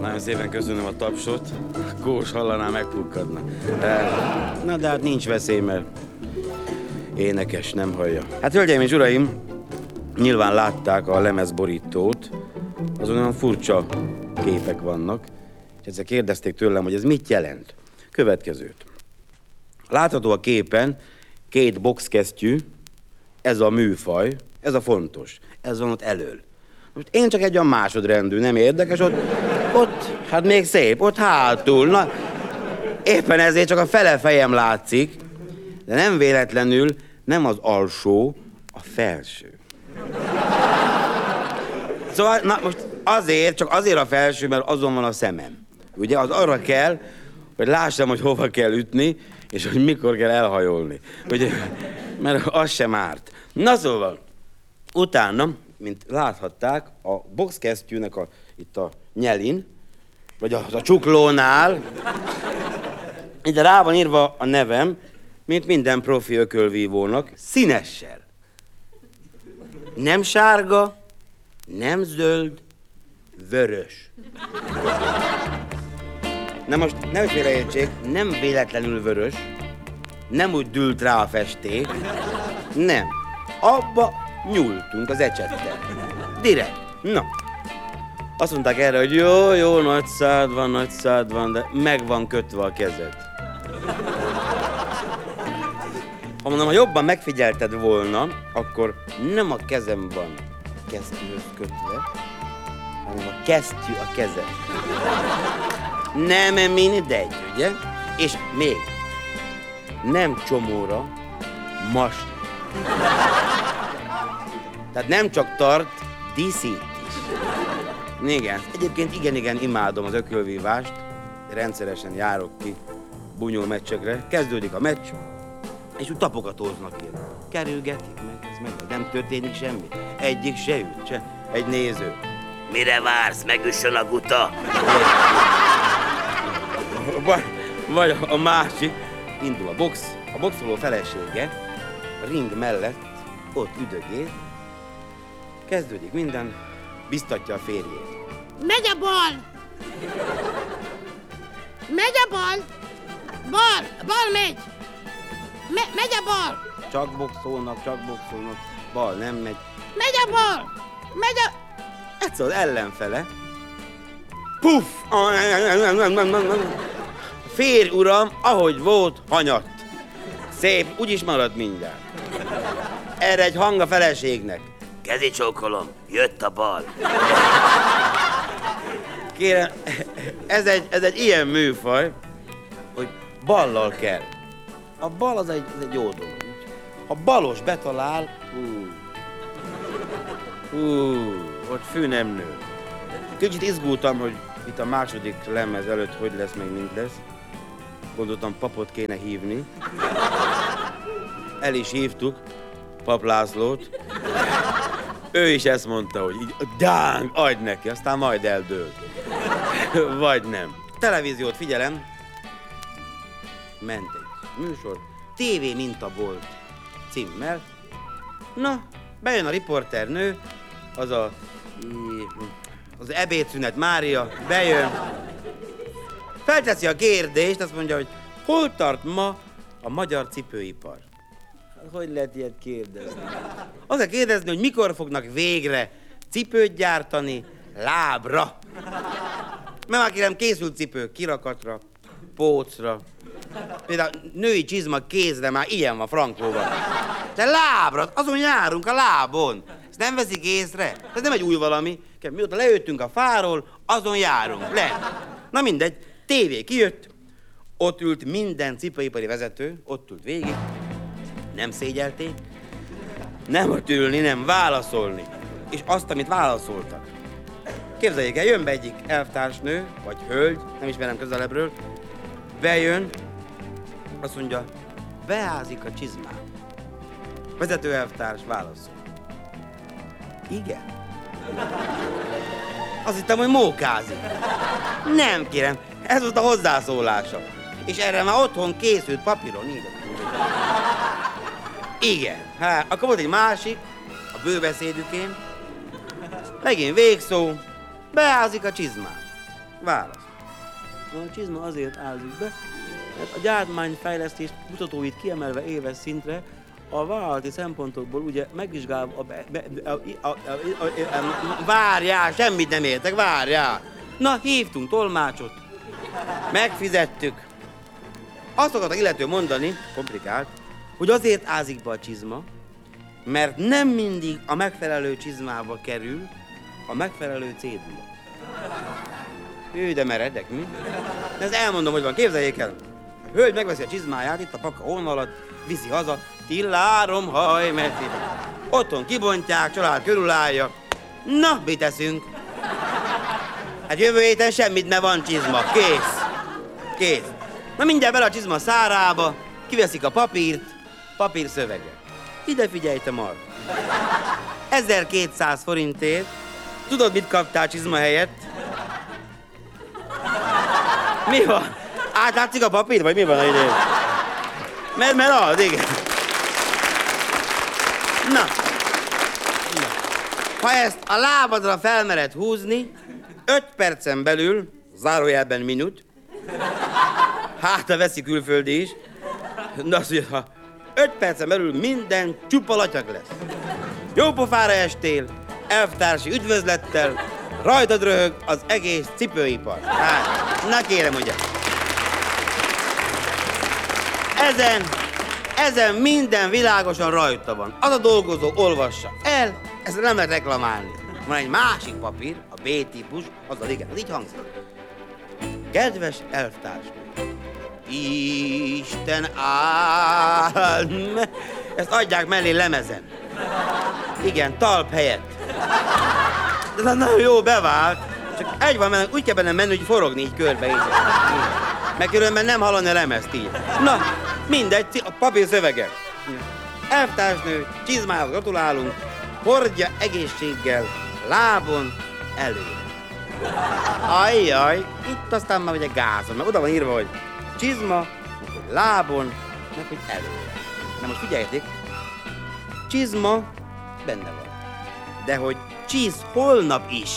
Nagyon szépen köszönöm a tapsot. Kós hallaná, megpukkadna. Na de hát nincs veszély, mert énekes, nem hallja. Hát hölgyeim és uraim, nyilván látták a lemezborítót, azon olyan furcsa képek vannak, és egyszer kérdezték tőlem, hogy ez mit jelent. Következőt. Látható a képen 2 boxkesztyű, ez a műfaj, ez a fontos, ez van ott elől. Most én csak egy olyan másodrendű, nem érdekes, ott, hát még szép, ott hátul, na, éppen ezért csak a fele fejem látszik, de nem véletlenül nem az alsó, a felső. Szóval, na most csak azért a felső, mert azon van a szemem. Ugye, az arra kell, hogy lássam, hogy hova kell ütni, és hogy mikor kell elhajolni. Ugye, mert az sem árt. Na szóval, utána, mint láthatták, a boxkesztyűnek itt a nyelin, vagy a csuklónál, itt rá van írva a nevem, mint minden profi ökölvívónak, színessel. Nem sárga, nem zöld, vörös. Na most, nehogy félreértsék, nem véletlenül vörös, nem úgy dűlt rá a festék, nem. Abba nyúltunk az ecsettel. Direkt. Na. Azt mondták erre, hogy jó, nagy szád van, de meg van kötve a kezed. Ha mondom, ha jobban megfigyelted volna, akkor nem a kezem van kesztyűhöz kötve, hanem a kesztyű a kezed. Nem mindegy, ugye? És még nem csomóra, mast. Tehát nem csak tart, díszít is. Igen. Egyébként igen, imádom az ökölvívást. Rendszeresen járok ki bunyó meccsekre. Kezdődik a meccs, és úgy tapogatóznak ilyen. Kerülgetik meg, nem történik semmi. Egyik se üt, se egy néző. Mire vársz, megüssön a guta? Vagy a másik, indul a box, a boxoló felesége a ring mellett ott üdögél, kezdődik minden, biztatja a férjét. Megy a bal! Megy a bal! Bal megy! Megy a bal! Csak boxolnak, bal nem megy. Megy a bal! Megy a... Egyszer az ellenfele. Puff! Férj, uram, ahogy volt, hanyatt. Szép, úgyis marad mindjárt. Erre egy hang a feleségnek. Kezi csókolom, jött a bal. Kérem, ez egy ilyen műfaj, hogy ballal kell. A bal az egy jó dolog. Ha balos betalál, ott fű nem nő. Kicsit izgultam, hogy itt a második lemez előtt hogy lesz, meg mind lesz. Gondoltam, papot kéne hívni. El is hívtuk, Pap Lászlót. Ő is ezt mondta, hogy így dáng, adj neki, aztán majd eldől. Vagy nem. Televíziót figyelem. Ment egy műsor. TV mintabolt címmel. Na, bejön a riporternő, az ebédszünet Mária, bejön. Felteszi a kérdést, azt mondja, hogy hol tart ma a magyar cipőipar? Hogy lehet ilyet kérdezni? Azt kell kérdezni, hogy mikor fognak végre cipőt gyártani lábra. Mert már kérem, készült cipő kirakatra, pócra. Például női csizma kézre már ilyen van frankóban. De lábra, azon járunk a lábon. Ezt nem veszik észre? Ez nem egy új valami. Mióta lejöttünk a fáról, azon járunk. Na mindegy, tévé kijött, ott ült minden cipőipari vezető, ott ült végig. Nem szégyelték, nem ott ülni, nem válaszolni. És azt, amit válaszoltak. Képzeljék el, jön be egyik elvtársnő, vagy hölgy, nem ismerem közelebbről, bejön, azt mondja, beázik a csizmám. Vezető elvtárs válaszol. Igen. Azt hittem, hogy mókázik. Nem kérem, ez volt a hozzászólása. És erre már otthon készült papíron így. Igen. Hát, akkor volt egy másik, a bőbeszédükén. Megint végszó, beázik a csizmám. Válasz. A csizma azért ázik be, mert a gyártmányfejlesztés kutatóit kiemelve éves szintre a vállalati szempontokból ugye megvizsgálva várjál, semmit nem értek, várjál. Na, hívtunk tolmácsot. Megfizettük. Azt akarta illető mondani, komplikált, hogy azért ázik be a csizma, mert nem mindig a megfelelő csizmába kerül a megfelelő cédula. De meredek, mi? De ezt elmondom, hogy van, képzeljék el. A hölgy megveszi a csizmáját, itt a paka hóna alatt, viszi haza, tillárom haj, mert otthon kibontják, család körülállja. Na, mit teszünk? Hát jövő héten semmit, mert van csizma. Kész. Kész. Na mindjárt bele a csizma szárába, kiveszik a papírt, papír szövege. Ide figyelj, te marha. 1200 forintért. Tudod, mit kaptál csizma helyett? Mi van? Átlátszik a papír, vagy mi van a idén? Mert az, igen. Na. Ha ezt a lábadra felmered húzni, 5 percen belül, zárójelben minut, hát ha veszi külföldi is, na azt mondja, ha 5 percen belül minden csupa latyak lesz. Jó pofára estél, elvtársi üdvözlettel, rajtad röhög az egész cipőipar. Hát, na kérem, ugye. Ezen minden világosan rajta van. Az a dolgozó olvassa el, ezt nem lehet reklamálni. Van egy másik papír, a B-típus, azzal igen, az így hangzik. Kedves elvtársnő, Isten áld, ezt adják mellé lemezen. Igen, talp helyett. De nagyon jó bevált. Csak egy van, mert úgy kell benne menni, hogy forogni így körbe. Így. Meg különben nem hallani a lemezt így. Na, mindegy, a papír szövege. Elvtársnő, csizmához gratulálunk, hordja egészséggel, lábon előre. Ajjaj, itt aztán már ugye gázon, mert oda van írva, hogy csizma, meg hogy lábon, meg hogy előre. Na most figyeljetek, csizma benne van, de hogy csíz holnap is,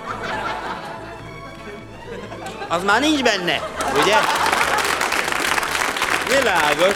az már nincs benne, ugye? Világos.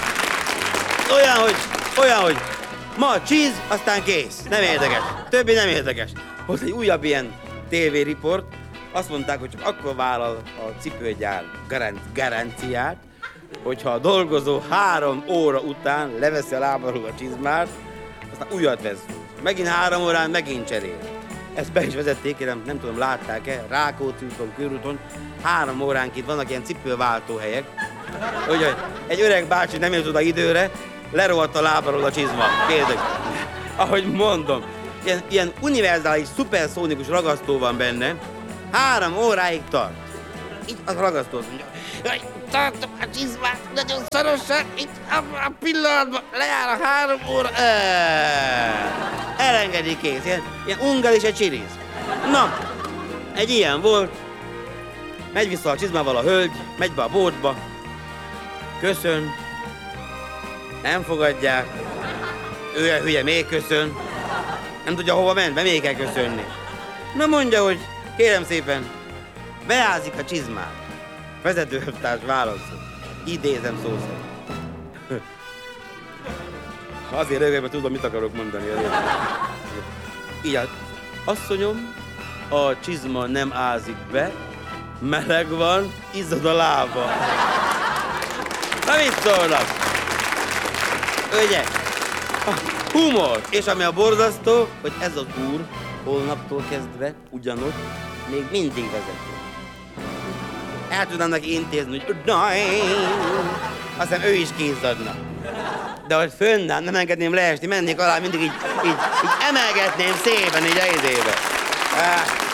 Olyan, hogy ma csíz, aztán kész. Nem érdekes. Többi nem érdekes. Volt egy újabb ilyen tévériport. Azt mondták, hogy csak akkor vállal a cipőgyár garanciát, hogyha a dolgozó 3 óra után leveszi a lábáról a csizmát, aztán újat vesz. Megint 3 órán megint cserél. Ezt be is vezették, kérem, nem tudom, látták-e, Rákóczi úton, körúton, 3 óránként vannak ilyen cipőváltóhelyek. Úgyhogy egy öreg bácsi nem jött oda időre, lerohadt a lábáról a csizma. Kérdek. Ahogy mondom, ilyen univerzális, szuperszónikus ragasztó van benne, 3 óráig tart. Így a ragasztó azt mondja, hogy tartom a csizmát nagyon szorosan, itt a pillanatban lejár a 3 óra. Elengedi, kész, ilyen ungal és egy csiriz. Na, egy ilyen volt, megy vissza a csizmával a hölgy, megy be a boltba, köszön, nem fogadják, ő a hülye, még köszön, nem tudja hova ment, be még kell köszönni. Na mondja, hogy kérem szépen, beázik a csizmát. Vezetőelvtárs válaszol. Idézem szó szerint. Azért rögök, mert tudom, mit akarok mondani. Így hát, asszonyom, a csizma nem ázik be, meleg van, izzad a lába. Na mit szólnak? Ugye? Humor! És ami a borzasztó, hogy ez az úr holnaptól kezdve ugyanott még mindig vezető. El tudnám neki intézni, hogy aztán ő is készadna. De hogy fönnám, nem engedném leesni, mennék alá, mindig így emelgetném szépen így a idébe.